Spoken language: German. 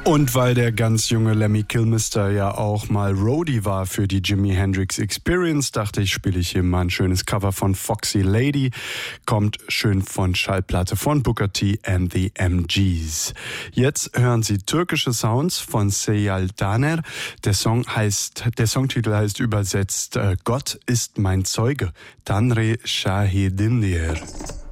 Und weil der ganz junge Lemmy Kilmister ja auch mal Roadie war für die Jimi Hendrix Experience, dachte ich, spiele ich hier mal ein schönes Cover von Foxy Lady. Kommt schön von Schallplatte von Booker T and the MGs. Jetzt hören Sie türkische Sounds von Seyal Daner. Der Songtitel heißt übersetzt Gott ist mein Zeuge. Tanrı şahidimdir.